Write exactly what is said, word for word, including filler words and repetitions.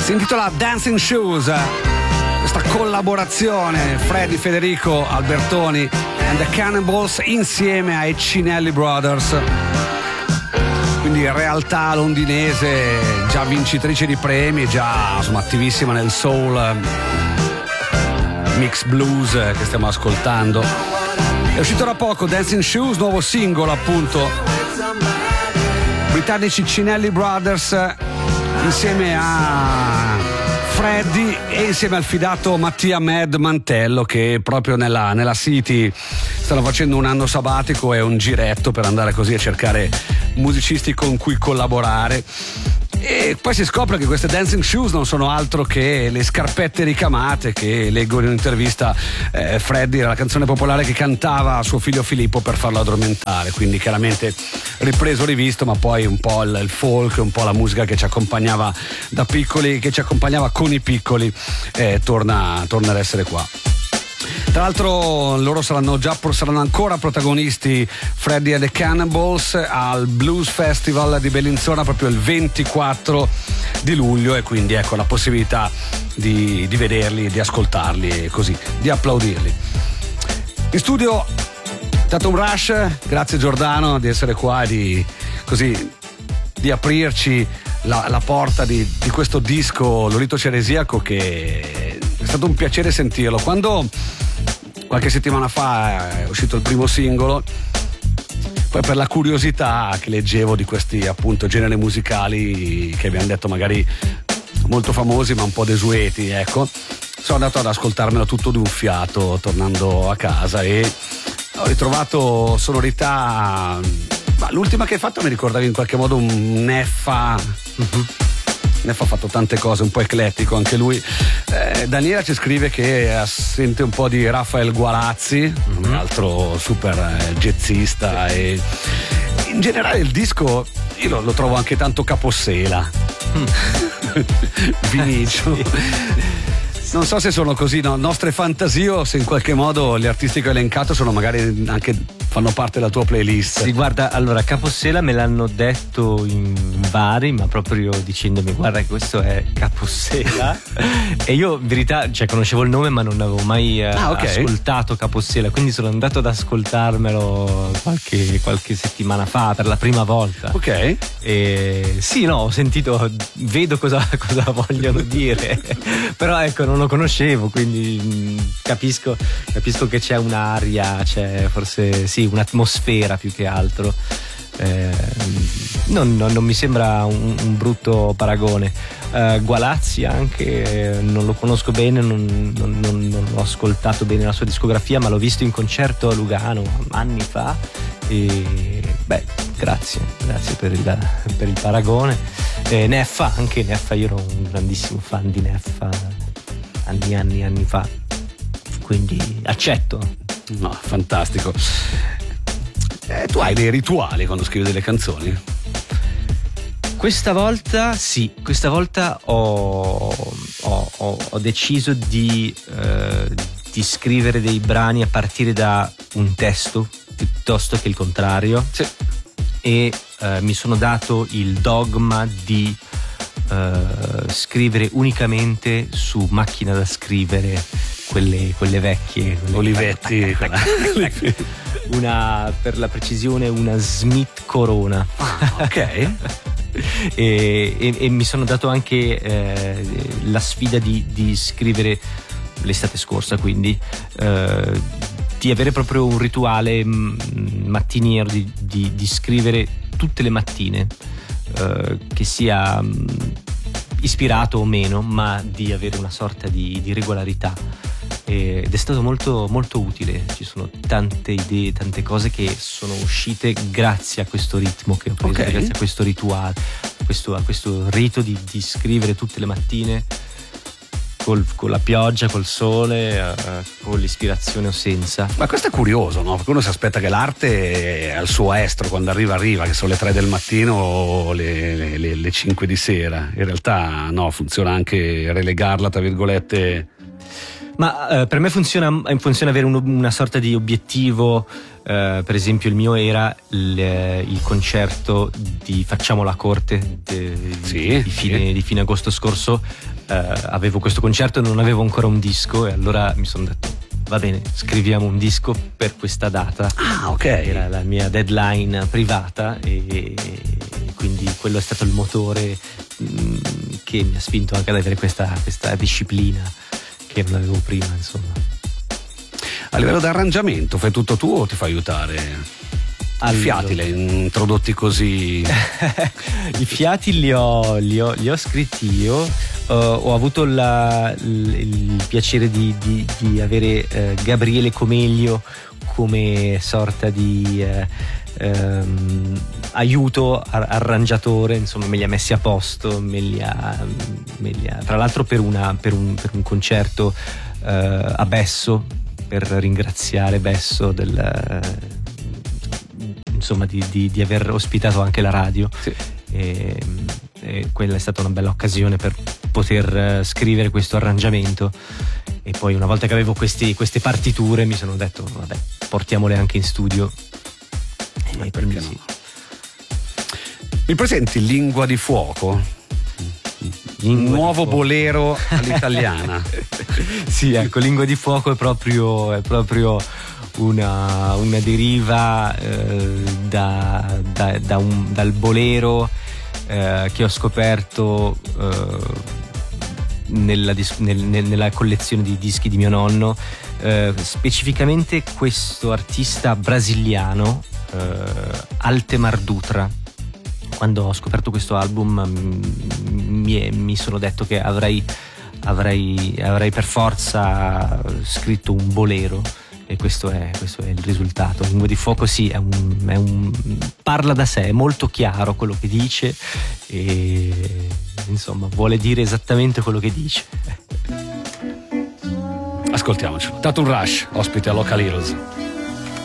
Si intitola Dancing Shoes, questa collaborazione Freddy, Federico, Albertoni and the Cannibals insieme ai Cinelli Brothers, quindi realtà londinese già vincitrice di premi, già insomma attivissima nel soul mix blues che stiamo ascoltando. È uscito da poco Dancing Shoes, nuovo singolo appunto, britannici Cinelli Brothers insieme a Freddy e insieme al fidato Mattia Mad Mantello, che proprio nella, nella City stanno facendo un anno sabbatico e un giretto per andare così a cercare musicisti con cui collaborare. E poi si scopre che queste Dancing Shoes non sono altro che le scarpette ricamate che leggo in un'intervista. eh, Freddy era la canzone popolare che cantava a suo figlio Filippo per farlo addormentare, quindi chiaramente ripreso, rivisto, ma poi un po' il, il folk, un po' la musica che ci accompagnava da piccoli, che ci accompagnava con i piccoli, eh, torna, torna ad essere qua. Tra l'altro loro saranno già saranno ancora protagonisti, Freddy and the Cannibals, al Blues Festival di Bellinzona proprio il ventiquattro di luglio, e quindi ecco la possibilità di, di vederli, di ascoltarli e così di applaudirli. In studio Tatum Rush, grazie Giordano di essere qua e di così di aprirci la, la porta di, di questo disco Lolito Ceresiaco, che è stato un piacere sentirlo. Quando qualche settimana fa è uscito il primo singolo, poi per la curiosità che leggevo di questi appunto generi musicali che abbiamo detto magari molto famosi ma un po' desueti, ecco, sono andato ad ascoltarmelo tutto d'un fiato tornando a casa e ho ritrovato sonorità, ma l'ultima che hai fatto mi ricordavi in qualche modo un Neffa. Mm-hmm. Neffa ha fatto tante cose, un po' eclettico anche lui. eh, Daniela ci scrive che sente un po' di Rafael Gualazzi, mm-hmm. un altro super eh, jazzista, e in generale il disco io lo, lo trovo anche tanto Capossela. mm. Vinicio. Non so se sono così, no, nostre fantasie, o se in qualche modo gli artisti che ho elencato sono magari anche fanno parte della tua playlist. Sì, guarda, allora Capossela me l'hanno detto in vari, ma proprio dicendomi guarda che questo è Capossela e io in verità cioè conoscevo il nome ma non avevo mai eh, ah, okay. ascoltato Capossela, quindi sono andato ad ascoltarmelo qualche, qualche settimana fa per la prima volta. Ok. E sì, no, ho sentito, vedo cosa, cosa vogliono dire, però ecco non lo conoscevo, quindi capisco, capisco che c'è un'aria, c'è forse sì un'atmosfera più che altro. Eh, non, non, non mi sembra un, un brutto paragone. eh, Gualazzi anche non lo conosco bene, non, non, non, non ho ascoltato bene la sua discografia, ma l'ho visto in concerto a Lugano anni fa e beh grazie grazie per il, per il paragone. eh, Neffa anche Neffa, io ero un grandissimo fan di Neffa anni anni anni fa, quindi accetto. No, fantastico. Eh, tu hai dei rituali quando scrivi delle canzoni? Questa volta sì, questa volta ho, ho, ho, ho deciso di, eh, di scrivere dei brani a partire da un testo piuttosto che il contrario. Sì. E eh, mi sono dato il dogma di eh, scrivere unicamente su macchina da scrivere, quelle, quelle vecchie, quelle Olivetti. Una, per la precisione, una Smith Corona. Ah, ok. e, e, e mi sono dato anche eh, la sfida di, di scrivere l'estate scorsa, quindi eh, di avere proprio un rituale mattiniero di, di, di scrivere tutte le mattine, eh, che sia mh, ispirato o meno, ma di avere una sorta di, di regolarità. Ed è stato molto molto utile, ci sono tante idee, tante cose che sono uscite grazie a questo ritmo che ho preso, okay. grazie a questo rituale, a questo, a questo rito di, di scrivere tutte le mattine col, con la pioggia, col sole, uh, con l'ispirazione o senza. Ma questo è curioso, no? Perché uno si aspetta che l'arte al suo estro, quando arriva arriva, che sono le tre del mattino o le, le, le cinque di sera. In realtà no, funziona anche relegarla tra virgolette. Ma eh, per me funziona, funziona avere un, una sorta di obiettivo. Eh, per esempio il mio era il, il concerto di Facciamo la Corte de, sì, di, fine, sì. di fine agosto scorso. eh, avevo questo concerto e non avevo ancora un disco, e allora mi sono detto va bene, scriviamo un disco per questa data. Ah, ok. Era la mia deadline privata, e quindi quello è stato il motore mh, che mi ha spinto anche ad avere questa, questa disciplina che non avevo prima, insomma. A livello di arrangiamento fai tutto tu o ti fai aiutare? Allora, I fiati li hai introdotti così? I fiati li ho, li ho, li ho scritti io. Uh, ho avuto la, il, il piacere di, di, di avere uh, Gabriele Comeglio come sorta di uh, um, aiuto ar- arrangiatore, insomma me li ha messi a posto, me li ha, me li ha, tra l'altro per, una, per, un, per un concerto uh, a Besso, per ringraziare Besso del, insomma di, di, di aver ospitato anche la radio. Sì. E, e quella è stata una bella occasione per poter scrivere questo arrangiamento, e poi una volta che avevo questi, queste partiture mi sono detto vabbè, portiamole anche in studio. E perché sì. No? Mi presenti Lingua di Fuoco? Un nuovo bolero all'italiana. Sì, ecco, Lingua di Fuoco è proprio, è proprio una, una deriva eh, da, da, da un, dal bolero eh, che ho scoperto eh, nella, nel, nella collezione di dischi di mio nonno, eh, specificamente questo artista brasiliano, eh, Altemar Dutra. Quando ho scoperto questo album mi, mi sono detto che avrei, avrei, avrei per forza scritto un bolero, e questo è, questo è il risultato. Lingua di Fuoco sì, è un, è un, parla da sé, è molto chiaro quello che dice, e insomma vuole dire esattamente quello che dice. Ascoltiamocelo. Tattoo Rush, ospite a Local Heroes.